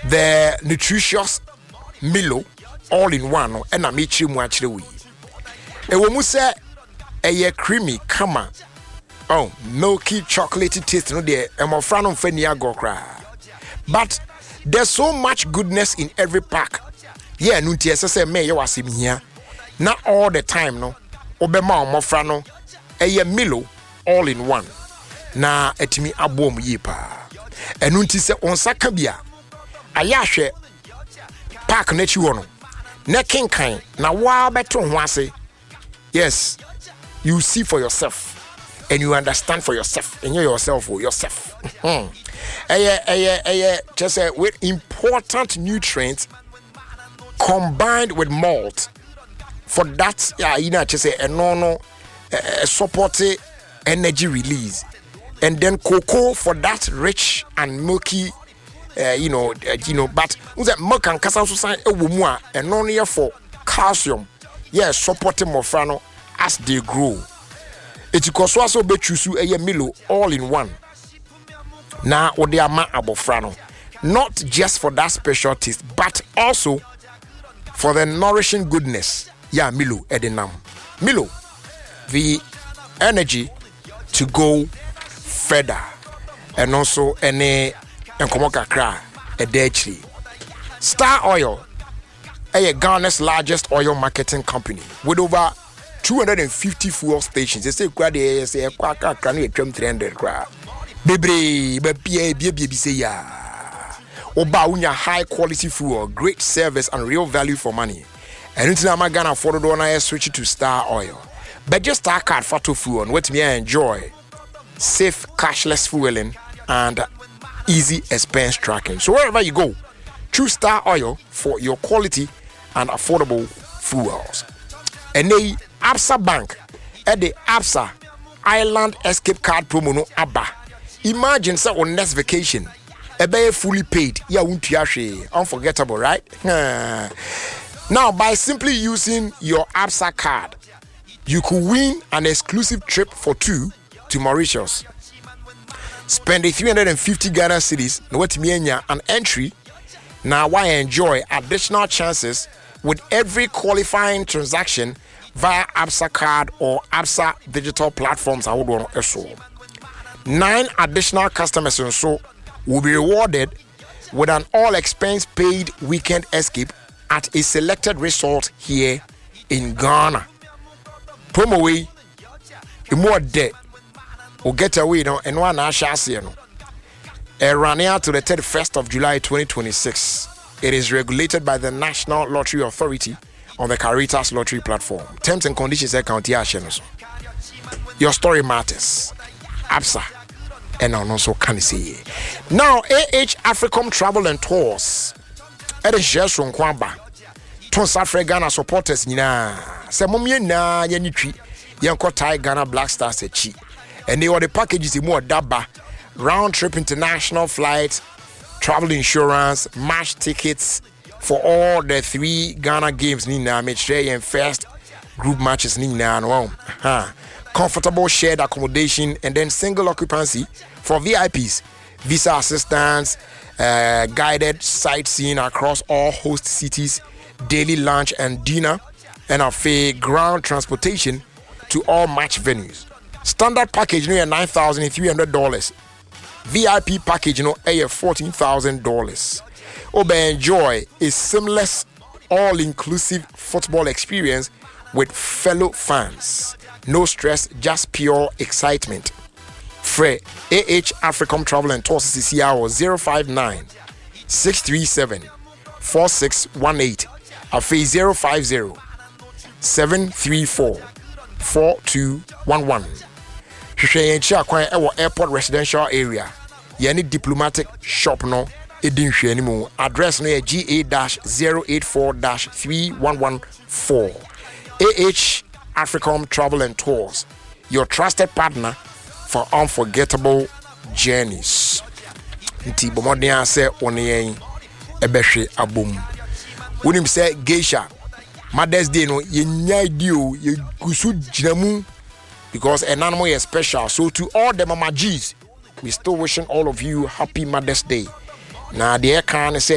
the nutritious Milo all-in-one and a mechi much the we. A woman say a creamy kama. Oh, milky chocolatey taste no there. I'm a fan of Fenia Gokra. But there's so much goodness in every pack. Yeah, nunti say me you was him here. Not all the time no. Obema mofrano. A Milo all-in-one. Na etimi abom yipa. Enunti se onsaka bia. Ayahwe pack na chi wono. Na kenkan na wa beto ho ase. Yes, you see for yourself and you understand for yourself. And you yourself or yourself. Just with important nutrients combined with malt for that just say supporting energy release. And then cocoa for that rich and milky but milk and kasa so sign and non here for calcium. Yes, supporting mofrano as they grow. It could also be chusu a Milo all in one. Now, what they are abofrano, not just for that special taste, but also for the nourishing goodness. Yeah, Milo Edenam. Milo, the energy to go further, and also any and komokakra a day. Star Oil, Ghana's largest oil marketing company with over 250 fuel stations. They say they say trim 300 Bebre be say ya. Oba unya high quality fuel, great service and real value for money. And until I'm gonna afford to switch to Star Oil. But just Star card for to fuel and what me enjoy. Safe cashless fueling and easy expense tracking. So wherever you go, choose Star Oil for your quality and affordable fuels. And the Absa Bank at the Absa Island Escape Card promo no Abba. Imagine so on next vacation, a bay fully paid. Ya unforgettable, right? Now, by simply using your Absa card, you could win an exclusive trip for two to Mauritius. Spend the 350 Ghana cedis, an entry. Now, why enjoy additional chances with every qualifying transaction via Absa card or Absa digital platforms. 9 additional customers and so will be rewarded with an all-expense paid weekend escape at a selected resort here in Ghana. Promo way, the more debt will get away no and one no. Running out to the 31st of July 2026. It is regulated by the National Lottery Authority on the Caritas Lottery platform. Terms and conditions account here. Your story matters. Absa. And I also can see. Now, Africom Travel and Tours. It is just from Kwamba. Ton South Ghana supporters nina. Se momye na yenitri. Yanko Thai Ghana Black Stars echi. And they were the packages in more daba. Round trip international flights, travel insurance, match tickets for all the 3 Ghana games nina Metre and first group matches nina comfortable shared accommodation and then single occupancy for VIPs, visa assistance, guided sightseeing across all host cities, daily lunch and dinner, and a fair ground transportation to all match venues. Standard package near $9,300. VIP package $14,000. Obe enjoy a seamless, all-inclusive football experience with fellow fans. No stress, just pure excitement. Free Africom Travel and Tours CCR 059 637 4618. Afi 050 734 4211. Airport residential area. Yani diplomatic shop no edin hwe anymore. Address no GA-084-3114. Africom Travel and Tours, your trusted partner for unforgettable journeys. Nti bomoden say oneyen ebehwe abom. Wonim say Geisha Mother's Day no yenya dio ye gusu jinamu because an animal is special. So to all the mama G's, we still wishing all of you happy Mother's Day. Now the air can say